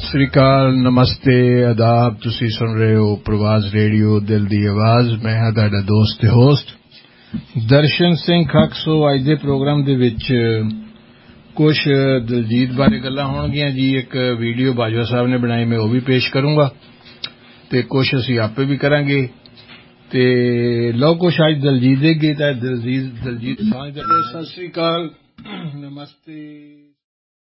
ਸ੍ਰੀ ਅਕਾਲ, ਨਮਸਤੇ, ਆਦਾਬ। ਤੁਸੀਂ ਸੁਣ ਰਹੇ ਹੋ ਪ੍ਰਵਾਜ਼ ਰੇਡੀਓ, ਦਿਲ ਦੀ ਆਵਾਜ਼। ਮੈਂ ਹਾਂ ਤੁਹਾਡਾ ਦੋਸਤ ਤੇ ਹੋਸਟ ਦਰਸ਼ਨ ਸਿੰਘ ਖੱਕ। ਸੋ ਅੱਜ ਦੇ ਪ੍ਰੋਗਰਾਮ ਦੇ ਵਿੱਚ ਕੁਝ ਦਿਲਜੀਤ ਬਾਰੇ ਗੱਲਾਂ ਹੋਣਗੀਆਂ ਜੀ। ਇੱਕ ਵੀਡੀਓ ਬਾਜਵਾ ਸਾਹਿਬ ਨੇ ਬਣਾਈ, ਮੈਂ ਉਹ ਵੀ ਪੇਸ਼ ਕਰੂੰਗਾ ਤੇ ਕੁਝ ਅਸੀਂ ਆਪੇ ਵੀ ਕਰਾਂਗੇ। ਤੇ ਲਓ ਕੁਝ ਅੱਜ ਦਿਲਜੀਤ ਦੇ ਗੀਤ ਹੈ। ਦਿਲਜੀਤ ਸਾਂਝ ਦੇ। ਸਤਿ ਸ੍ਰੀ ਅਕਾਲ, ਨਮਸਤੇ।